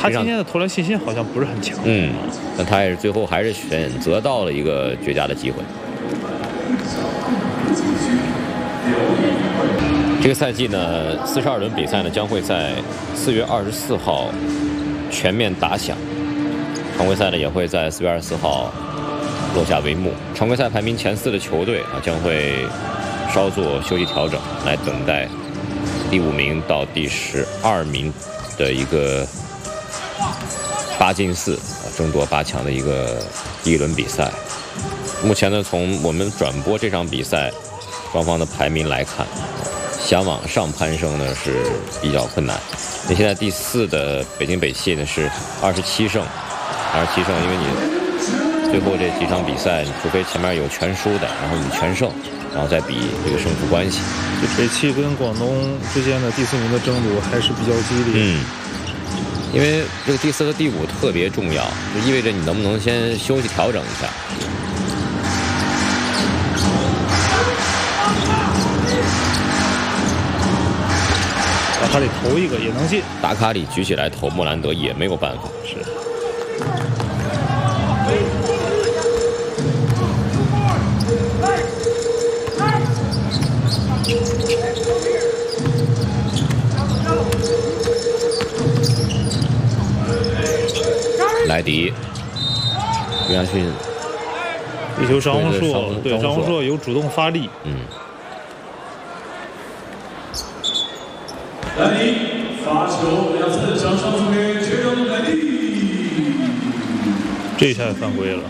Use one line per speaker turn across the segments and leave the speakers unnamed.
他今天的投篮信心好像不是很强。
但他也是最后还是选择到了一个绝佳的机会。这个赛季呢，42轮比赛呢将会在4月24号全面打响，常规赛呢也会在4月24号落下帷幕。常规赛排名前4的球队啊将会稍作休息调整，来等待第5名到第12名的一个8进4争夺8强的一个第一轮比赛。目前呢，从我们转播这场比赛双方的排名来看，想往上攀升呢是比较困难。那现在第4的北京北汽呢是27胜，因为你最后这几场比赛，除非前面有全输的，然后你全胜，然后再比这个胜负关系。
这北汽跟广东之间的第4名的争夺还是比较激烈。
因为这个第4和第5特别重要，就意味着你能不能先休息调整一下。
达卡里投一个也能进，
达卡里举起来投，莫兰德也没有办法。
是。
莱迪，约翰逊，
地球张宏硕，对张宏硕有主动发力。
莱迪发球2次上上出给确认莱迪，
这一下犯规了。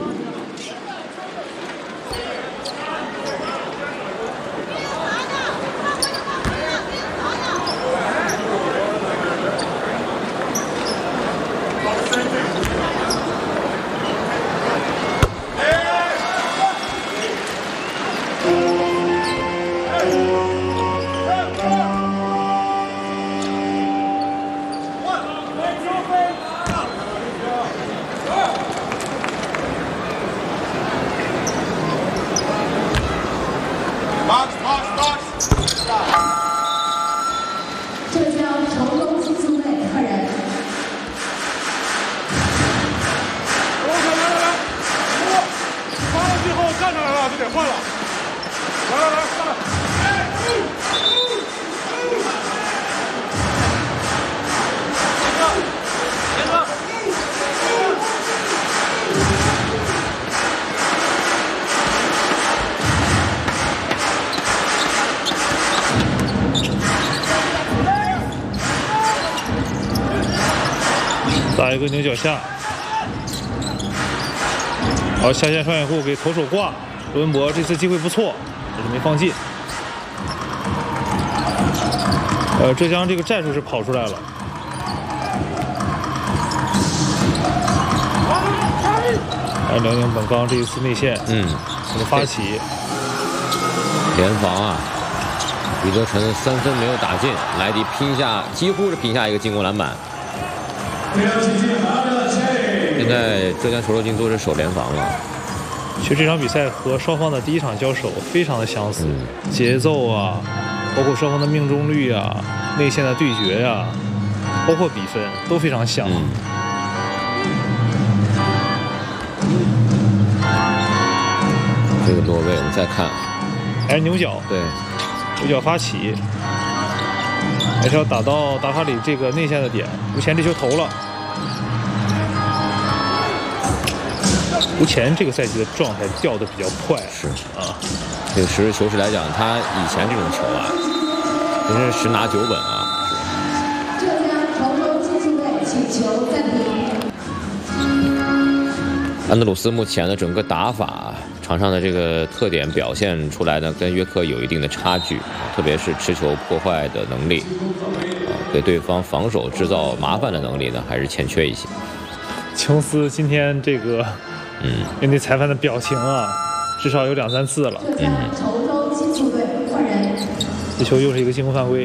打一个牛角下，好，下线双掩护给投手挂，罗文博这次机会不错，但是没放进。浙江这个战术是跑出来了。辽宁本刚这一次内线，这个发起
联防啊，余则辰3分没有打进，莱迪几乎是拼下一个进攻篮板。现在浙江球肉京都是守联防了。
其实这场比赛和双方的第一场交手非常的相似，节奏啊，包括双方的命中率啊，内线的对决呀，包括比分都非常像。
这个落位我们再看，
还是牛角，
对，
牛角发起，还是要打到达卡里这个内线的点。吴前这球投了，吴前这个赛季的状态掉得比较快，
是啊，这个实事求是来讲，他以前这种球啊，真是十拿9稳啊。
浙江潮州技术队请求暂停。
安德鲁斯目前的整个打法，场上的这个特点表现出来呢，跟约克有一定的差距，特别是持球破坏的能力，给对方防守制造麻烦的能力呢，还是欠缺一些。
琼斯今天这个，面对裁判的表情啊，至少有2、3次了。
潮州技术队换人。
这球又是一个进攻犯规。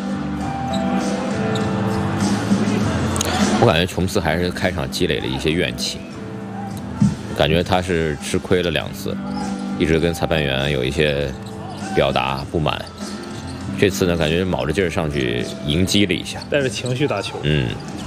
我感觉琼斯还是开场积累了一些怨气。感觉他是吃亏了2次，一直跟裁判员有一些表达不满。这次呢，感觉卯着劲儿上去迎击了一下，
带着情绪打球。